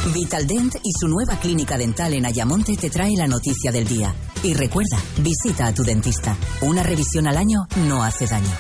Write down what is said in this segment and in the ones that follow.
Vitaldent y su nueva clínica dental en Ayamonte te trae la noticia del día. Y recuerda, visita a tu dentista. Una revisión al año no hace daño.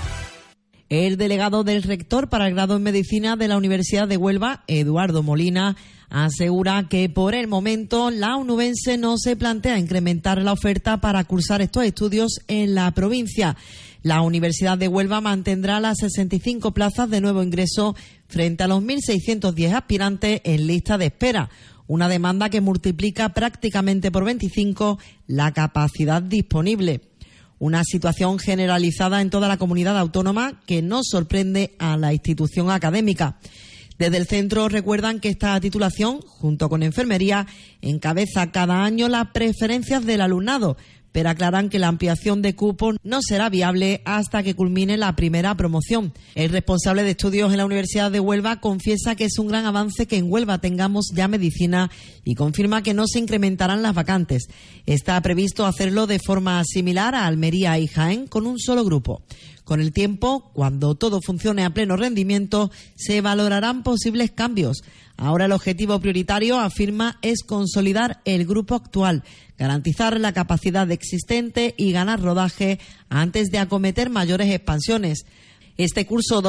El delegado del rector para el grado en Medicina de la Universidad de Huelva, Eduardo Molina, asegura que por el momento la onubense no se plantea incrementar la oferta para cursar estos estudios en la provincia. La Universidad de Huelva mantendrá las 65 plazas de nuevo ingreso frente a los 1.610 aspirantes en lista de espera, una demanda que multiplica prácticamente por 25 la capacidad disponible. Una situación generalizada en toda la comunidad autónoma que no sorprende a la institución académica. Desde el centro recuerdan que esta titulación, junto con enfermería, encabeza cada año las preferencias del alumnado, pero aclaran que la ampliación de cupos no será viable hasta que culmine la primera promoción. El responsable de estudios en la Universidad de Huelva confiesa que es un gran avance que en Huelva tengamos ya medicina y confirma que no se incrementarán las vacantes. Está previsto hacerlo de forma similar a Almería y Jaén con un solo grupo. Con el tiempo, cuando todo funcione a pleno rendimiento, se valorarán posibles cambios. Ahora el objetivo prioritario, afirma, es consolidar el grupo actual, garantizar la capacidad existente y ganar rodaje antes de acometer mayores expansiones. Este curso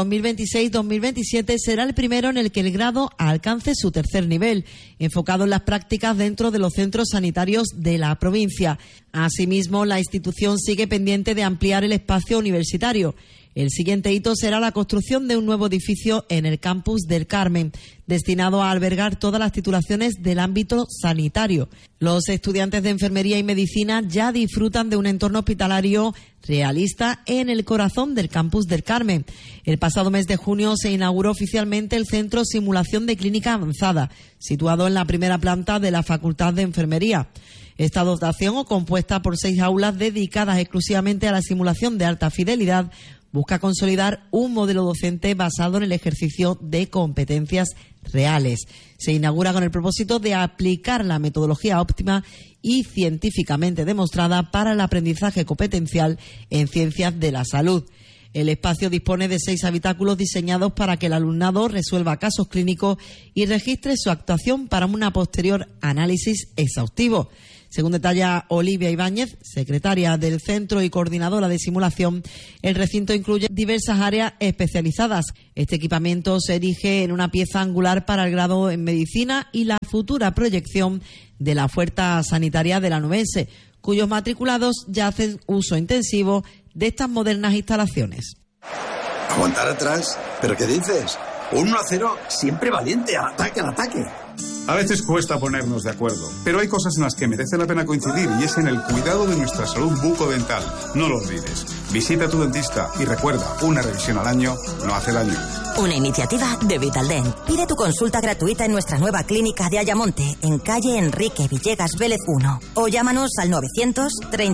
2026-2027 será el primero en el que el grado alcance su tercer nivel, enfocado en las prácticas dentro de los centros sanitarios de la provincia. Asimismo, la institución sigue pendiente de ampliar el espacio universitario. El siguiente hito será la construcción de un nuevo edificio en el campus del Carmen, destinado a albergar todas las titulaciones del ámbito sanitario. Los estudiantes de enfermería y medicina ya disfrutan de un entorno hospitalario realista en el corazón del campus del Carmen. El pasado mes de junio se inauguró oficialmente el Centro Simulación de Clínica Avanzada, situado en la primera planta de la Facultad de Enfermería. Esta dotación, compuesta por 6 aulas dedicadas exclusivamente a la simulación de alta fidelidad, busca consolidar un modelo docente basado en el ejercicio de competencias reales. Se inaugura con el propósito de aplicar la metodología óptima y científicamente demostrada para el aprendizaje competencial en ciencias de la salud. El espacio dispone de 6 habitáculos diseñados para que el alumnado resuelva casos clínicos y registre su actuación para un posterior análisis exhaustivo. Según detalla Olivia Ibáñez, secretaria del centro y coordinadora de simulación, el recinto incluye diversas áreas especializadas. Este equipamiento se erige en una pieza angular para el grado en medicina y la futura proyección de la oferta sanitaria de la onubense, cuyos matriculados ya hacen uso intensivo de estas modernas instalaciones. ¿Aguantar atrás? ¿Pero qué dices? Un 1-0, siempre valiente, al ataque, al ataque. A veces cuesta ponernos de acuerdo, pero hay cosas en las que merece la pena coincidir y es en el cuidado de nuestra salud bucodental. No lo olvides. Visita a tu dentista y recuerda, una revisión al año no hace daño. Una iniciativa de Vitaldent. Pide tu consulta gratuita en nuestra nueva clínica de Ayamonte, en calle Enrique Villegas Vélez 1. O llámanos al 900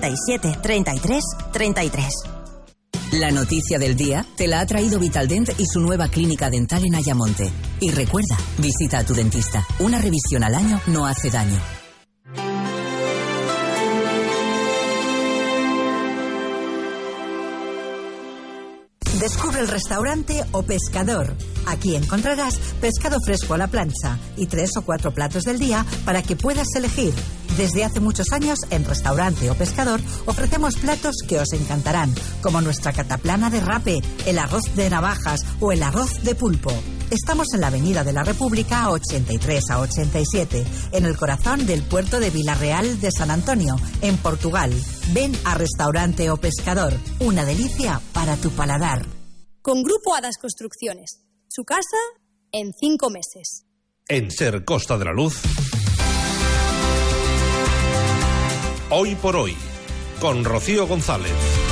37 33 33. La noticia del día te la ha traído Vitaldent y su nueva clínica dental en Ayamonte. Y recuerda, visita a tu dentista. Una revisión al año no hace daño. Descubre el restaurante O Pescador. Aquí encontrarás pescado fresco a la plancha y 3 o 4 platos del día para que puedas elegir. Desde hace muchos años en Restaurante O Pescador ofrecemos platos que os encantarán, como nuestra cataplana de rape, el arroz de navajas o el arroz de pulpo. Estamos en la Avenida de la República 83 a 87, en el corazón del puerto de Vilarreal de San Antonio, en Portugal. Ven a Restaurante O Pescador, una delicia para tu paladar. Con Grupo Hadas Construcciones, su casa en 5 meses. En Ser Costa de la Luz. Hoy por hoy, con Rocío González.